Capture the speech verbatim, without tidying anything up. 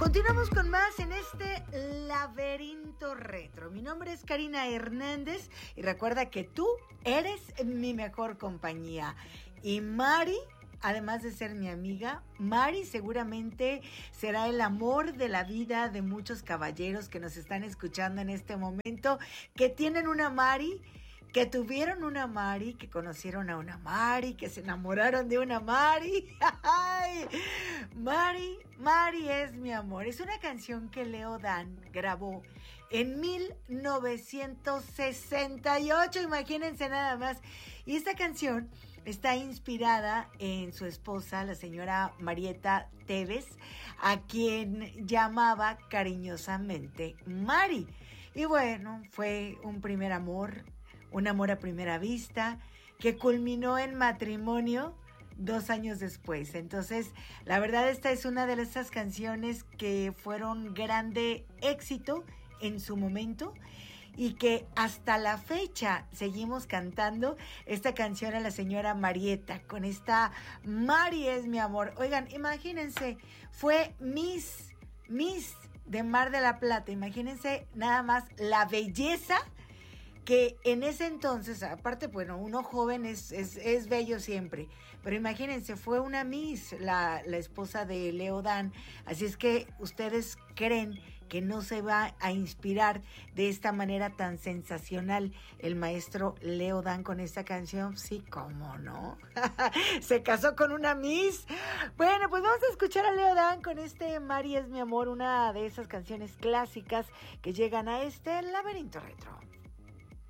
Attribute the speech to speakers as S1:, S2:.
S1: Continuamos con más en este laberinto retro. Mi nombre es Karina Hernández y recuerda que tú eres mi mejor compañía. Y Mari, además de ser mi amiga, Mari seguramente será el amor de la vida de muchos caballeros que nos están escuchando en este momento, que tienen una Mari, que tuvieron una Mari, que conocieron a una Mari, que se enamoraron de una Mari. ¡Ay! Mari, Mari es mi amor. Es una canción que Leo Dan grabó en mil novecientos sesenta y ocho, imagínense nada más. Y esta canción está inspirada en su esposa, la señora Marieta Tevez, a quien llamaba cariñosamente Mari. Y bueno, fue un primer amor, un amor a primera vista, que culminó en matrimonio dos años después. Entonces, la verdad, esta es una de esas canciones que fueron grande éxito en su momento y que hasta la fecha seguimos cantando esta canción a la señora Marieta, con esta Mari es mi amor. Oigan, imagínense, fue Miss, Miss de Mar de la Plata. Imagínense nada más la belleza que en ese entonces, aparte, bueno, uno joven es, es, es bello siempre, pero imagínense, fue una Miss, la, la esposa de Leo Dan, así es que ustedes creen que no se va a inspirar de esta manera tan sensacional el maestro Leo Dan con esta canción. Sí, cómo no, se casó con una Miss. Bueno, pues vamos a escuchar a Leo Dan con este Mari es mi amor, una de esas canciones clásicas que llegan a este laberinto retro.